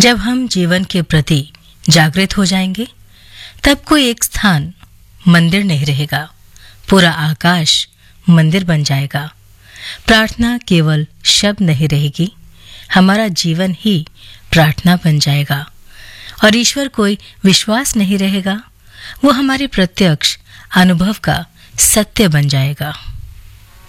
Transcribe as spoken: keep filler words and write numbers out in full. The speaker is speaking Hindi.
जब हम जीवन के प्रति जागृत हो जाएंगे, तब कोई एक स्थान मंदिर नहीं रहेगा, पूरा आकाश मंदिर बन जाएगा। प्रार्थना केवल शब्द नहीं रहेगी, हमारा जीवन ही प्रार्थना बन जाएगा। और ईश्वर कोई विश्वास नहीं रहेगा, वो हमारे प्रत्यक्ष अनुभव का सत्य बन जाएगा।